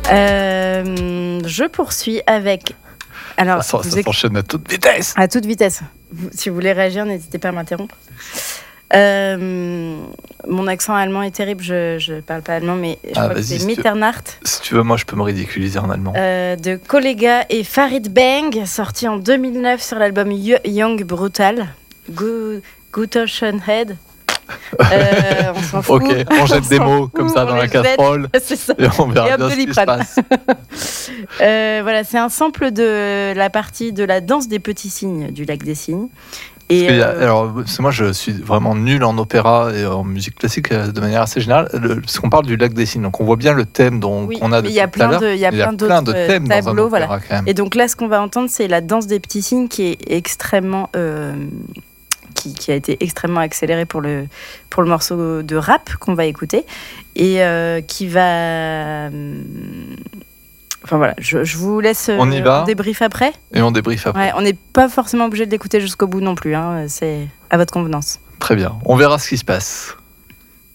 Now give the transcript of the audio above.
Je poursuis avec... Alors, ça s'enchaîne à toute vitesse. À toute vitesse. Si vous voulez réagir, n'hésitez pas à m'interrompre. Mon accent allemand est terrible, je parle pas allemand, mais je crois que c'est Mitternacht. Si tu veux, moi je peux me ridiculiser en allemand. De Kollega et Farid Bang, sorti en 2009 sur l'album Young Brutal. Guter Schönhead. On s'en fout. Ok, on jette des mots comme ça dans la casserole. C'est ça. Et on verra bien ce qui se passe. Voilà, c'est un sample de la partie de la danse des petits cygnes du Lac des Cygnes. Alors, moi, je suis vraiment nul en opéra et en musique classique de manière assez générale. Parce qu'on parle du Lac des Cygnes, donc on voit bien le thème qu'on a depuis tout à l'heure. Il y a plein d'autres thèmes tableaux, dans un opéra, voilà. quand même. Et donc là, ce qu'on va entendre, c'est la danse des petits cygnes qui est extrêmement... qui a été extrêmement accélérée pour le morceau de rap qu'on va écouter. Et qui va... Enfin voilà, je vous laisse on y va. Débrief après. Et on débrief après. Ouais, on n'est pas forcément obligé de l'écouter jusqu'au bout non plus, hein, c'est à votre convenance. Très bien, on verra ce qui se passe.